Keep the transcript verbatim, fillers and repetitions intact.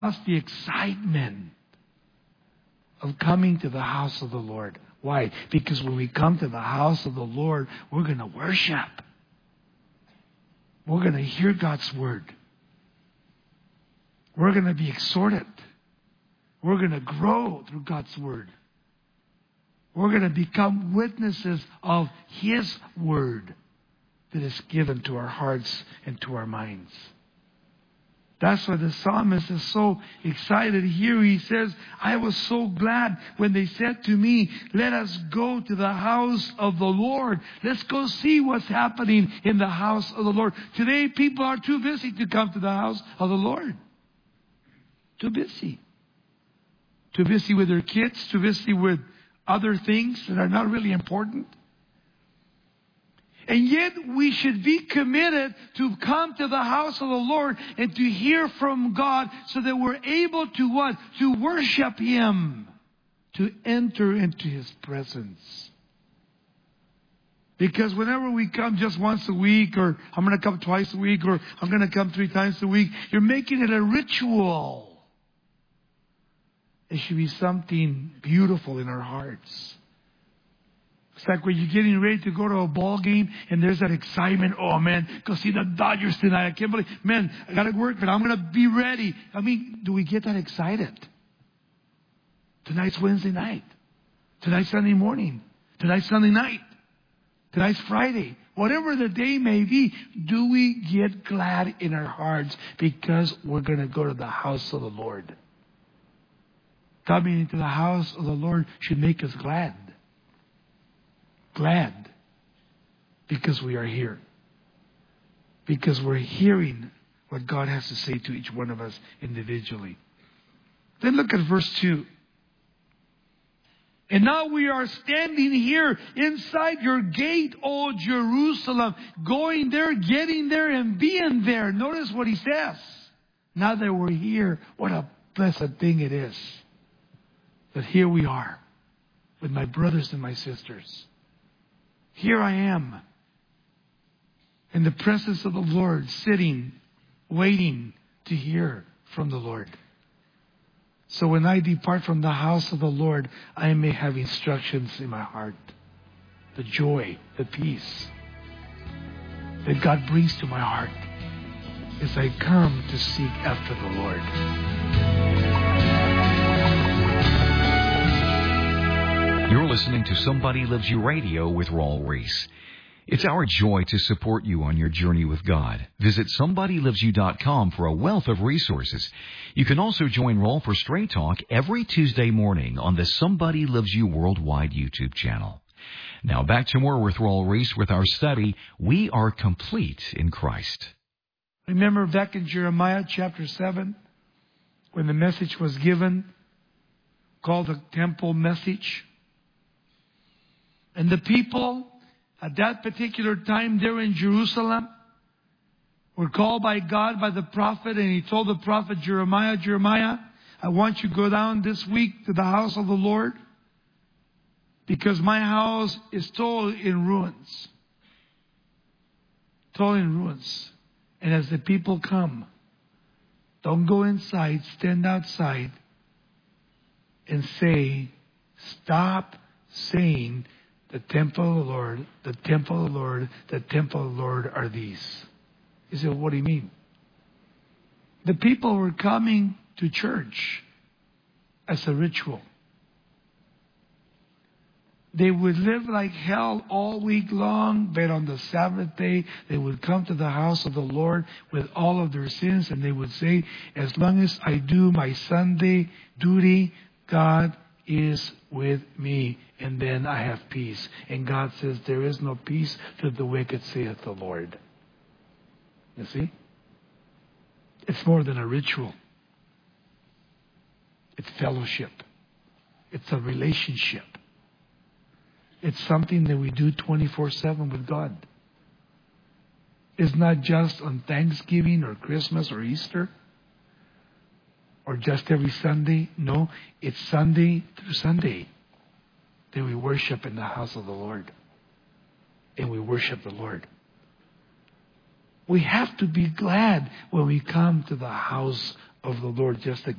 That's the excitement of coming to the house of the Lord. Why? Because when we come to the house of the Lord, we're going to worship. We're going to hear God's word. We're going to be exhorted. We're going to grow through God's word. We're going to become witnesses of His word that is given to our hearts and to our minds. That's why the psalmist is so excited here. He says, I was so glad when they said to me, let us go to the house of the Lord. Let's go see what's happening in the house of the Lord. Today, people are too busy to come to the house of the Lord. Too busy. Too busy with their kids. Too busy with other things that are not really important. And yet we should be committed to come to the house of the Lord and to hear from God so that we're able to what? To worship Him. To enter into His presence. Because whenever we come just once a week, or I'm going to come twice a week, or I'm going to come three times a week, you're making it a ritual. It should be something beautiful in our hearts. It's like when you're getting ready to go to a ball game and there's that excitement. Oh, man, go see the Dodgers tonight. I can't believe, man, I got to work, but I'm going to be ready. I mean, do we get that excited? Tonight's Wednesday night. Tonight's Sunday morning. Tonight's Sunday night. Tonight's Friday. Whatever the day may be, do we get glad in our hearts because we're going to go to the house of the Lord? Coming into the house of the Lord should make us glad. Glad because we are here. Because we're hearing what God has to say to each one of us individually. Then look at verse two. And now we are standing here inside your gate, O Jerusalem, going there, getting there, and being there. Notice what he says. Now that we're here, what a blessed thing it is that here we are with my brothers and my sisters. Here I am in the presence of the Lord, sitting, waiting to hear from the Lord. So when I depart from the house of the Lord, I may have instructions in my heart. The joy, the peace that God brings to my heart as I come to seek after the Lord. You're listening to Somebody Loves You Radio with Raul Ries. It's our joy to support you on your journey with God. Visit somebody loves you dot com for a wealth of resources. You can also join Raul for Straight Talk every Tuesday morning on the Somebody Loves You Worldwide YouTube channel. Now back to more with Raul Ries with our study, We Are Complete in Christ. Remember back in Jeremiah chapter seven, when the message was given, called the temple message? And the people at that particular time there in Jerusalem were called by God, by the prophet, and he told the prophet Jeremiah, Jeremiah, I want you to go down this week to the house of the Lord because my house is totally in ruins. Totally in ruins. And as the people come, don't go inside, stand outside and say, stop saying, the temple of the Lord, the temple of the Lord, the temple of the Lord are these. He said, what do you mean? The people were coming to church as a ritual. They would live like hell all week long, but on the Sabbath day, they would come to the house of the Lord with all of their sins, and they would say, as long as I do my Sunday duty, God is with me, and then I have peace. And God says, there is no peace to the wicked, saith the Lord. You see? It's more than a ritual. It's fellowship. It's a relationship. It's something that we do twenty-four seven with God. It's not just on Thanksgiving or Christmas or Easter or just every Sunday. No, it's Sunday through Sunday that we worship in the house of the Lord. And we worship the Lord. We have to be glad when we come to the house of the Lord, just like